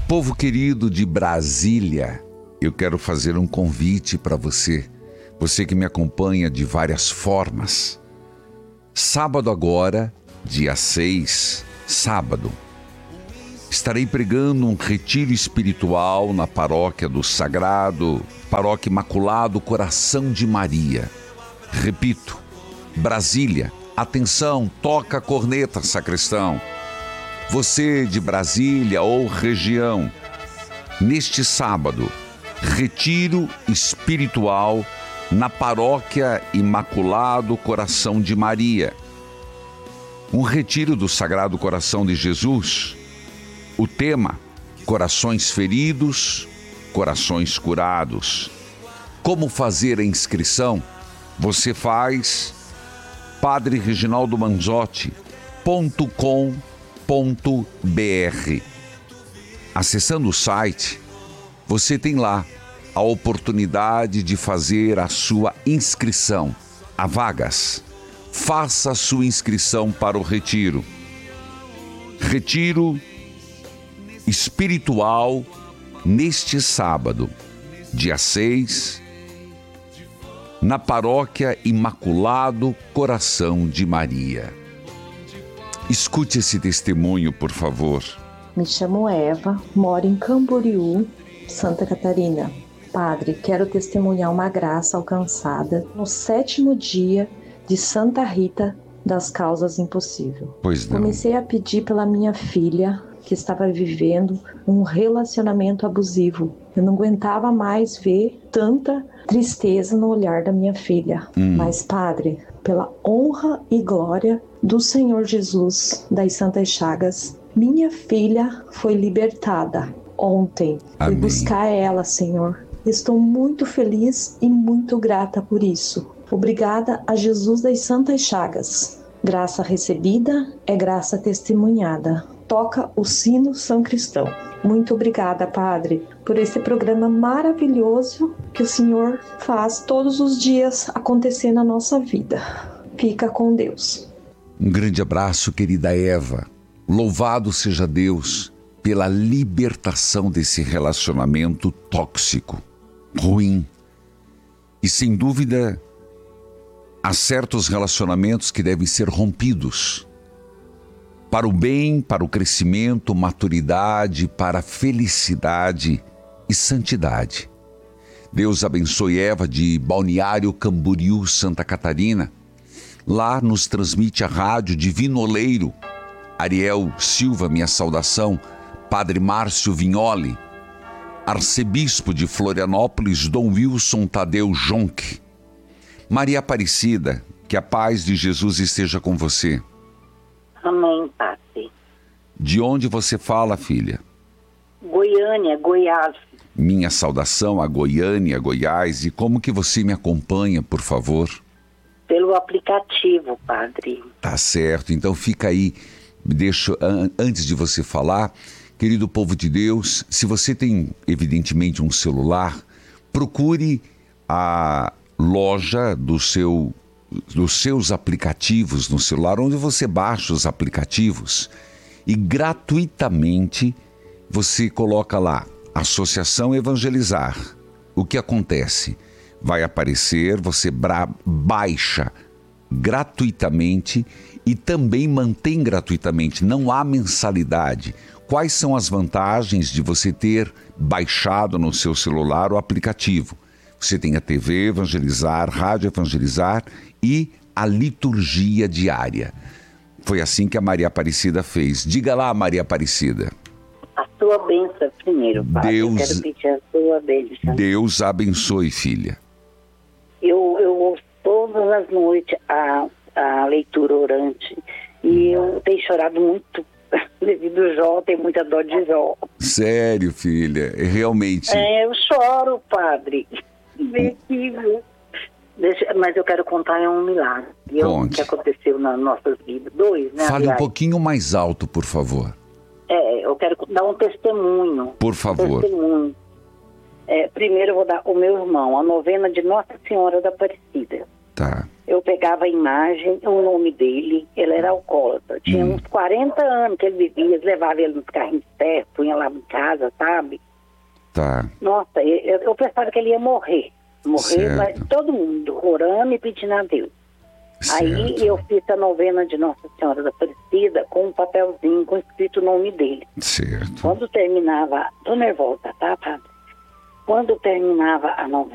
Povo querido de Brasília, eu quero fazer um convite para você que me acompanha de várias formas. Sábado agora, dia 6, sábado, estarei pregando um retiro espiritual na paróquia do Sagrado, Paróquia Imaculado Coração de Maria. Repito, Brasília, atenção, toca a corneta, sacristão. Você de Brasília ou região, neste sábado, retiro espiritual na Paróquia Imaculado Coração de Maria. Um retiro do Sagrado Coração de Jesus. O tema: corações feridos, corações curados. Como fazer a inscrição? Você faz padrereginaldomanzotti.com.br. Acessando o site, você tem lá a oportunidade de fazer a sua inscrição. Há vagas. Faça a sua inscrição para o retiro. Retiro espiritual neste sábado, dia 6, na Paróquia Imaculado Coração de Maria. Escute esse testemunho, por favor. Me chamo Eva, moro em Camboriú, Santa Catarina. Padre, quero testemunhar uma graça alcançada no 7º dia de Santa Rita das Causas Impossíveis. Pois não. Comecei a pedir pela minha filha, que estava vivendo um relacionamento abusivo. Eu não aguentava mais ver tanta tristeza no olhar da minha filha. Mas, Padre, pela honra e glória do Senhor Jesus das Santas Chagas, minha filha foi libertada ontem. Amém. Fui buscar ela, Senhor. Estou muito feliz e muito grata por isso. Obrigada a Jesus das Santas Chagas. Graça recebida é graça testemunhada. Toca o sino São Cristão. Muito obrigada, Padre, por esse programa maravilhoso que o Senhor faz todos os dias acontecer na nossa vida. Fica com Deus. Um grande abraço, querida Eva. Louvado seja Deus pela libertação desse relacionamento tóxico, ruim. E sem dúvida, há certos relacionamentos que devem ser rompidos para o bem, para o crescimento, maturidade, para a felicidade e santidade. Deus abençoe Eva de Balneário Camboriú, Santa Catarina. Lá nos transmite a rádio Divino Oleiro. Ariel Silva, minha saudação. Padre Márcio Vignoli. Arcebispo de Florianópolis, Dom Wilson Tadeu Jonque. Maria Aparecida, que a paz de Jesus esteja com você. Amém, Padre. De onde você fala, filha? Goiânia, Goiás. Minha saudação a Goiânia, Goiás. E como que você me acompanha, por favor? Pelo aplicativo, Padre. Tá certo, então fica aí. Deixa, antes de você falar, querido povo de Deus, se você tem, evidentemente, um celular, procure a loja dos seus aplicativos no celular, onde você baixa os aplicativos e gratuitamente você coloca lá, Associação Evangelizar. O que acontece? Vai aparecer, você baixa gratuitamente e também mantém gratuitamente, não há mensalidade. Quais são as vantagens de você ter baixado no seu celular o aplicativo? Você tem a TV Evangelizar, Rádio Evangelizar e a liturgia diária. Foi assim que a Maria Aparecida fez. Diga lá, Maria Aparecida. A sua bênção primeiro, Padre. Eu quero pedir a sua bênção. Deus abençoe, filha. Eu ouço todas as noites a leitura orante e eu tenho chorado muito devido ao Jó, tenho muita dor de Jó. Sério, filha? Realmente? Eu choro, Padre. Mas eu quero contar um milagre. Conte. Que aconteceu nas nossas vidas. 2, né? Fale um pouquinho mais alto, por favor. Eu quero dar um testemunho. Por favor. Testemunho. Primeiro eu vou dar o meu irmão, a novena de Nossa Senhora da Aparecida. Tá. eu pegava a imagem, o nome dele, ele era alcoólatra. Tinha uns 40 anos que ele bebia, eles levavam ele nos carrinhos de terra, punha lá em casa, sabe? Tá. Nossa, eu pensava que ele ia morrer. Certo. Mas todo mundo orando e pedindo a Deus. Certo. Aí eu fiz a novena de Nossa Senhora da Aparecida com um papelzinho com escrito o nome dele. Certo. Quando terminava, tô nervosa, tá, padre? Quando terminava a novena,